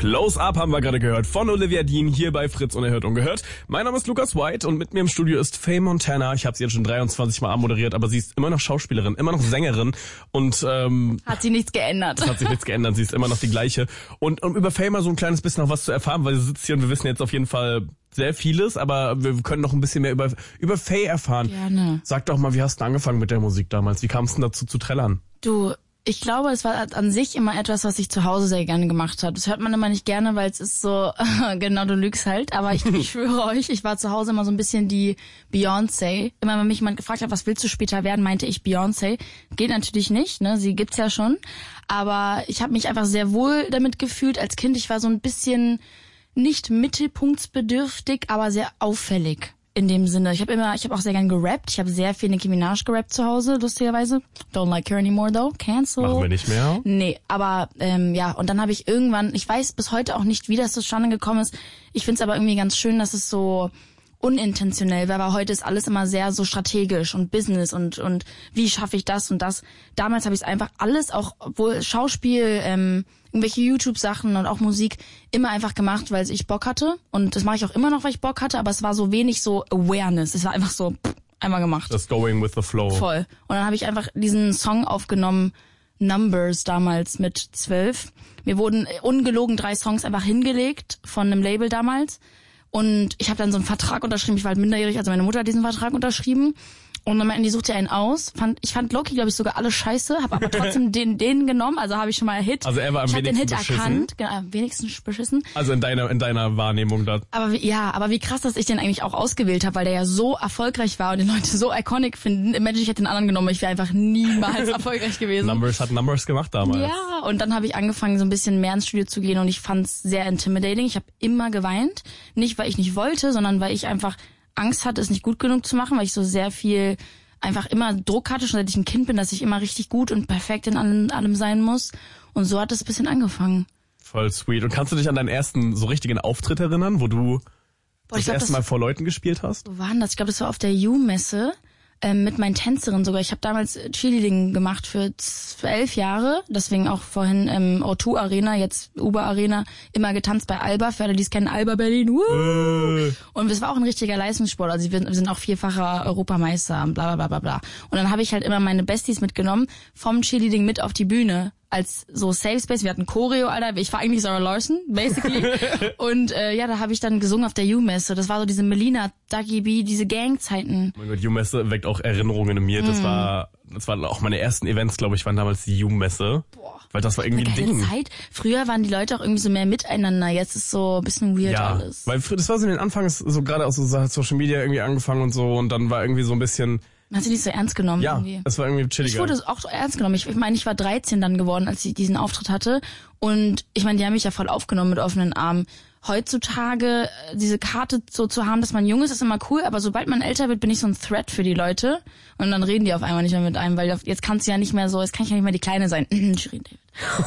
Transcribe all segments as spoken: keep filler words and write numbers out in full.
Close Up haben wir gerade gehört von Olivia Dean hier bei Fritz Unerhört Ungehört. Mein Name ist Lukas White und mit mir im Studio ist Faye Montana. Ich habe sie jetzt schon dreiundzwanzig Mal anmoderiert, aber sie ist immer noch Schauspielerin, immer noch Sängerin und ähm, hat sie nichts geändert. Hat sich nichts geändert, sie ist immer noch die gleiche. Und um über Faye mal so ein kleines bisschen noch was zu erfahren, weil sie sitzt hier und wir wissen jetzt auf jeden Fall sehr vieles, aber wir können noch ein bisschen mehr über über Faye erfahren. Gerne. Sag doch mal, wie hast du angefangen mit der Musik damals? Wie kam es denn dazu zu trällern? Du, ich glaube, es war an sich immer etwas, was ich zu Hause sehr gerne gemacht habe. Das hört man immer nicht gerne, weil es ist so, genau, du lügst halt. Aber ich, ich schwöre euch, ich war zu Hause immer so ein bisschen die Beyoncé. Immer wenn mich jemand gefragt hat, was willst du später werden, meinte ich Beyoncé. Geht natürlich nicht, ne? Sie gibt's ja schon. Aber ich habe mich einfach sehr wohl damit gefühlt als Kind. Ich war so ein bisschen nicht mittelpunktsbedürftig, aber sehr auffällig. In dem Sinne, ich habe immer, ich habe auch sehr gern gerappt. Ich habe sehr viel Nicki Minaj gerappt zu Hause, lustigerweise. Don't like her anymore though. Cancel. Machen wir nicht mehr? Nee, aber ähm, ja, und dann habe ich irgendwann, ich weiß bis heute auch nicht, wie das zustande gekommen ist. Ich find's aber irgendwie ganz schön, dass es so unintentionell war, weil heute ist alles immer sehr so strategisch und Business und und wie schaffe ich das und das. Damals habe ich es einfach alles, auch wohl Schauspiel, ähm, irgendwelche YouTube-Sachen und auch Musik, immer einfach gemacht, weil ich Bock hatte. Und das mache ich auch immer noch, weil ich Bock hatte, aber es war so wenig so Awareness. Es war einfach so pff, einmal gemacht. Das Going with the Flow. Voll. Und dann habe ich einfach diesen Song aufgenommen, Numbers, damals mit zwölf. Mir wurden ungelogen drei Songs einfach hingelegt von einem Label damals. Und ich habe dann so einen Vertrag unterschrieben. Ich war halt minderjährig, also meine Mutter hat diesen Vertrag unterschrieben. Und dann meinten die, sucht ihr einen aus. Fand, ich fand Loki, glaube ich, sogar alle scheiße, habe aber trotzdem den, den genommen. Also habe ich schon mal einen Hit. Also er war am ich wenigsten den Hit beschissen. erkannt, genau, am wenigsten beschissen. Also in deiner in deiner Wahrnehmung da. Aber wie, ja, aber wie krass, dass ich den eigentlich auch ausgewählt habe, weil der ja so erfolgreich war und die Leute so iconic finden. Imagine, ich hätte den anderen genommen, ich wäre einfach niemals erfolgreich gewesen. Numbers hat Numbers gemacht damals. Ja, und dann habe ich angefangen, so ein bisschen mehr ins Studio zu gehen und ich fand es sehr intimidating. Ich habe immer geweint. Nicht, weil ich nicht wollte, sondern weil ich einfach Angst hatte, es nicht gut genug zu machen, weil ich so sehr viel einfach immer Druck hatte, schon seit ich ein Kind bin, dass ich immer richtig gut und perfekt in allem, allem sein muss. Und so hat es ein bisschen angefangen. Voll sweet. Und kannst du dich an deinen ersten so richtigen Auftritt erinnern, wo du Boah, das glaub, erste das, Mal vor Leuten gespielt hast? Wo war denn das? Ich glaube, das war auf der U-Messe. Ähm, mit meinen Tänzerinnen sogar. Ich habe damals Cheerleading gemacht für, für elf Jahre. Deswegen auch vorhin ähm, O zwei Arena, jetzt Uber Arena, immer getanzt bei Alba. Für alle, die es kennen, Alba Berlin. Woo! Äh. Und es war auch ein richtiger Leistungssport. Also wir, wir sind auch vierfacher Europameister und bla bla bla bla. Und dann habe ich halt immer meine Besties mitgenommen vom Cheerleading mit auf die Bühne. Als so Safe Space, wir hatten Choreo, Alter, ich war eigentlich Sarah Larson, basically. Und äh, ja, da habe ich dann gesungen auf der U-Messe. Das war so diese Melina, Duggy B, diese Gangzeiten. Oh mein Gott, U-Messe weckt auch Erinnerungen in mir. Das mm. war das waren auch meine ersten Events, glaube ich, waren damals die U-Messe. Boah. Weil das war irgendwie ein Ding. Zeit. Früher waren die Leute auch irgendwie so mehr miteinander. Jetzt ist so ein bisschen weird ja, alles. Weil das war so in den Anfangs, so gerade aus so Social Media irgendwie angefangen und so. Und dann war irgendwie so ein bisschen... Man hat sie nicht so ernst genommen. Ja, irgendwie. Es war irgendwie chilliger. Ich wurde auch so ernst genommen. Ich, ich meine, ich war dreizehn dann geworden, als ich diesen Auftritt hatte. Und ich meine, die haben mich ja voll aufgenommen mit offenen Armen. Heutzutage diese Karte so zu haben, dass man jung ist, ist immer cool. Aber sobald man älter wird, bin ich so ein Threat für die Leute. Und dann reden die auf einmal nicht mehr mit einem, weil jetzt kannst du ja nicht mehr so, jetzt kann ich ja nicht mehr die Kleine sein. Shirin David.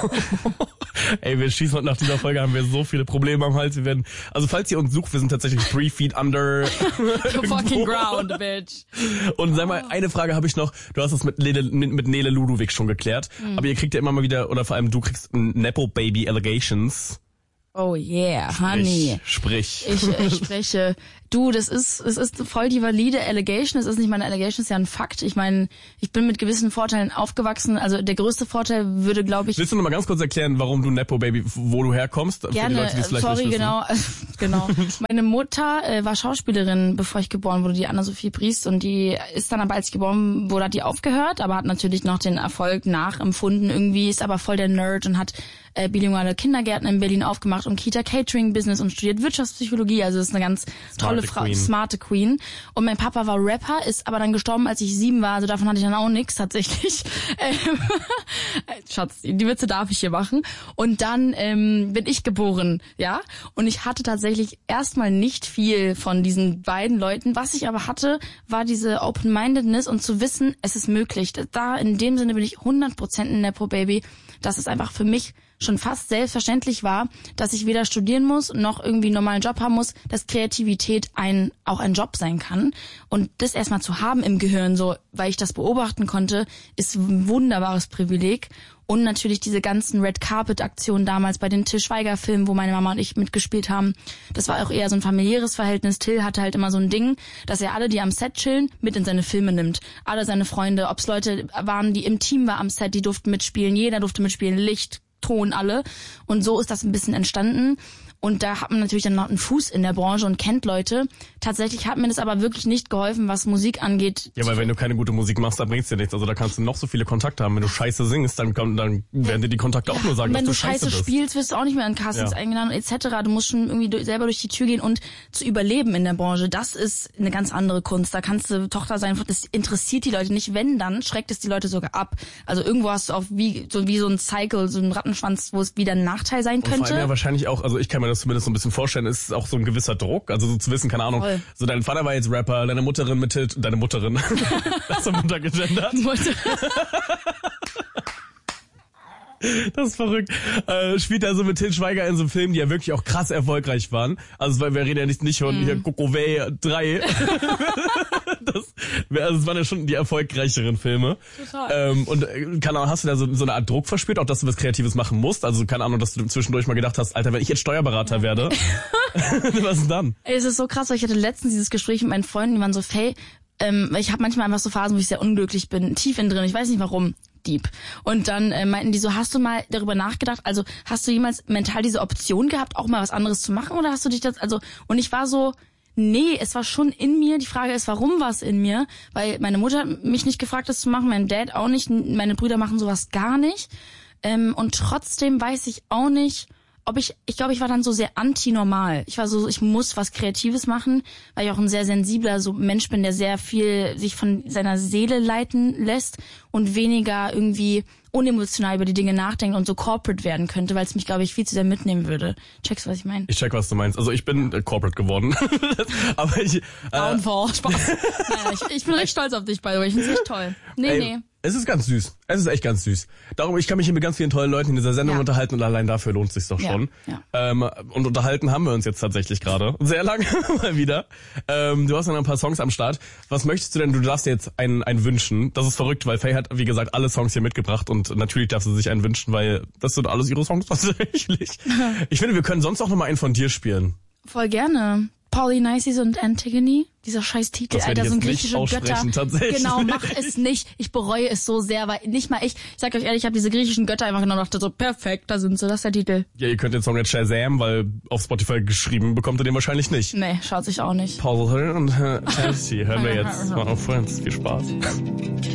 Ey, wir schießen und nach dieser Folge haben wir so viele Probleme am Hals. Wir werden, also falls ihr uns sucht, wir sind tatsächlich three feet under the fucking ground, bitch. Und sag mal, eine Frage habe ich noch. Du hast das mit Nele, mit, mit Nele Ludwig schon geklärt. Mhm. Aber ihr kriegt ja immer mal wieder, oder vor allem du kriegst Nepo Baby Allegations. Oh yeah, sprich, honey. Sprich. Ich äh, spreche. Du, das ist, es ist voll die valide Allegation. Es ist nicht meine Allegation, es ist ja ein Fakt. Ich meine, ich bin mit gewissen Vorteilen aufgewachsen. Also der größte Vorteil würde, glaube ich... Willst du noch mal ganz kurz erklären, warum du Nepo Baby, wo du herkommst? Gerne, für die Leute, die es vielleicht sorry, nicht genau. genau. Meine Mutter äh, war Schauspielerin, bevor ich geboren wurde, die Anna-Sophie Briest. Und die ist dann aber, als ich geboren wurde, hat die aufgehört, aber hat natürlich noch den Erfolg nachempfunden irgendwie, ist aber voll der Nerd und hat äh, bilinguale Kindergärten in Berlin aufgemacht und Kita-Catering-Business und studiert Wirtschaftspsychologie. Also das ist eine ganz tolle Frau, smarte Queen. Und mein Papa war Rapper, ist aber dann gestorben, als ich sieben war. Also davon hatte ich dann auch nichts tatsächlich. Schatz, die Witze darf ich hier machen. Und dann ähm, bin ich geboren, ja. Und ich hatte tatsächlich erstmal nicht viel von diesen beiden Leuten. Was ich aber hatte, war diese Open-Mindedness und zu wissen, es ist möglich. Da in dem Sinne bin ich hundert Prozent ein Nepo-Baby. Das ist einfach für mich schon fast selbstverständlich war, dass ich weder studieren muss, noch irgendwie einen normalen Job haben muss, dass Kreativität ein auch ein Job sein kann. Und das erstmal zu haben im Gehirn, so, weil ich das beobachten konnte, ist ein wunderbares Privileg. Und natürlich diese ganzen Red-Carpet-Aktionen damals bei den Till Schweiger-Filmen, wo meine Mama und ich mitgespielt haben. Das war auch eher so ein familiäres Verhältnis. Till hatte halt immer so ein Ding, dass er alle, die am Set chillen, mit in seine Filme nimmt. Alle seine Freunde, ob es Leute waren, die im Team war am Set, die durften mitspielen. Jeder durfte mitspielen, Licht, Ton, alle. Und so ist das ein bisschen entstanden. Und da hat man natürlich dann noch einen Fuß in der Branche und kennt Leute. Tatsächlich hat mir das aber wirklich nicht geholfen, was Musik angeht. Ja, weil wenn du keine gute Musik machst, dann bringt's dir nichts. Also da kannst du noch so viele Kontakte haben. Wenn du scheiße singst, dann, dann, dann werden dir die Kontakte ja, auch nur sagen, dass du scheiße bist. Wenn du scheiße spielst, wirst du auch nicht mehr in Castings ja. eingeladen et cetera. Du musst schon irgendwie selber durch die Tür gehen und zu überleben in der Branche. Das ist eine ganz andere Kunst. Da kannst du Tochter sein. Das interessiert die Leute nicht. Wenn, dann schreckt es die Leute sogar ab. Also irgendwo hast du auch wie so, wie so ein Cycle, so ein Rattenschwanz, wo es wieder ein Nachteil sein könnte. Und vor allem ja wahrscheinlich auch, also ich kann mir das zumindest so ein bisschen vorstellen, ist auch so ein gewisser Druck, also so zu wissen, keine Ahnung, Voll. so dein Vater war jetzt Rapper, deine Mutterin mit Til, deine Mutterin, hast du Mutter gegendert? Mutter. Das ist verrückt. Äh, spielt also mit Til Schweiger in so Filmen, die ja wirklich auch krass erfolgreich waren. Also wir reden ja nicht, nicht von mm. hier Kokoway drei. das, also es waren ja schon die erfolgreicheren Filme. Total. Ähm, und keine Ahnung, hast du da so, so eine Art Druck verspürt, auch dass du was Kreatives machen musst? Also keine Ahnung, dass du zwischendurch mal gedacht hast, Alter, wenn ich jetzt Steuerberater ja. werde, was denn dann? Ey, es ist so krass, weil ich hatte letztens dieses Gespräch mit meinen Freunden, die waren so, Faye, ähm, ich habe manchmal einfach so Phasen, wo ich sehr unglücklich bin, tief innen drin, ich weiß nicht warum. Deep. Und dann äh, meinten die so, hast du mal darüber nachgedacht, also hast du jemals mental diese Option gehabt, auch mal was anderes zu machen oder hast du dich das, also, und ich war so, nee, es war schon in mir, die Frage ist, warum war es in mir, weil meine Mutter hat mich nicht gefragt, das zu machen, mein Dad auch nicht, meine Brüder machen sowas gar nicht ähm, und trotzdem weiß ich auch nicht, ob ich, ich glaube, ich war dann so sehr anti-normal. Ich war so, ich muss was Kreatives machen, weil ich auch ein sehr sensibler so Mensch bin, der sehr viel sich von seiner Seele leiten lässt und weniger irgendwie unemotional über die Dinge nachdenkt und so corporate werden könnte, weil es mich, glaube ich, viel zu sehr mitnehmen würde. Checkst du, was ich meine? Ich check, was du meinst. Also ich bin äh, corporate geworden. Aber ich... Äh, Downfall, Spaß. naja, ich, ich bin recht stolz auf dich, by the way. Ich find's echt toll. Nee, Ey, nee. Es ist ganz süß. Es ist echt ganz süß. Darum, ich kann mich hier mit ganz vielen tollen Leuten in dieser Sendung ja. unterhalten und allein dafür lohnt es sich doch schon. Ja, ja. Ähm, und unterhalten haben wir uns jetzt tatsächlich gerade. Sehr lange mal wieder. Ähm, du hast dann ein paar Songs am Start. Was möchtest du denn? Du darfst dir jetzt einen, einen wünschen. Das ist verrückt, weil Faye hat, wie gesagt, alle Songs hier mitgebracht und natürlich darf sie sich einen wünschen, weil das sind alles ihre Songs tatsächlich. Ich finde, wir können sonst auch noch mal einen von dir spielen. Voll gerne. Polynices und Antigone, dieser scheiß Titel, Alter, so ein griechische Götter. Genau, mach es nicht. Ich bereue es so sehr, weil nicht mal ich, ich sag euch ehrlich, ich habe diese griechischen Götter einfach genommen und dachte so, perfekt, da sind sie, das ist der Titel. Ja, ihr könnt den Song jetzt Shazam, weil auf Spotify geschrieben bekommt ihr den wahrscheinlich nicht. Nee, schaut sich auch nicht. Paul und Chelsea hören wir jetzt. Mal auf Friends. Viel Spaß.